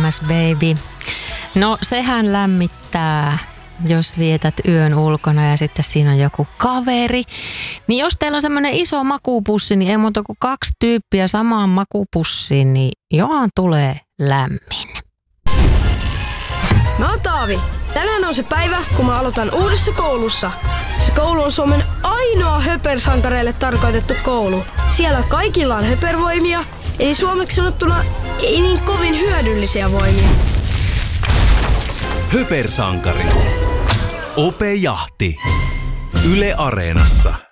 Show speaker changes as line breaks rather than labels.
lämmäs baby. No sehän lämmittää, jos vietät yön ulkona ja sitten siinä on joku kaveri. Niin jos teillä on semmoinen iso makupussi, niin ei muuta kuin 2 tyyppiä samaan makupussiin, niin johan tulee lämmin.
Mä oon Taavi. Tänään on se päivä, kun mä aloitan uudessa koulussa. Se koulu on Suomen ainoa höpersankareille tarkoitettu koulu. Siellä kaikilla on höpervoimia, eli suomeksi sanottuna ei niin kovin hyödyllisiä voimia.
Höpersankari. Ope Jahti. Yle Areenassa.